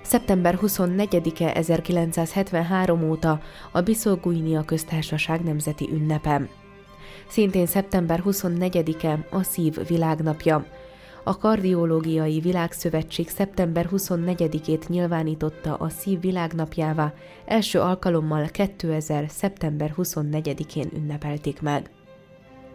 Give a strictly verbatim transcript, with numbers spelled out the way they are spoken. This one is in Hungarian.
szeptember huszonnegyedike ezerkilencszázhetvenhárom óta a Bissau-Guinea Köztársaság nemzeti ünnepe. Szintén szeptember huszonnegyedike a Szív világnapja. A Kardiológiai Világszövetség szeptember huszonnegyedikét nyilvánította a Szív világnapjává, első alkalommal kétezer. szeptember huszonnegyedikén ünnepelték meg.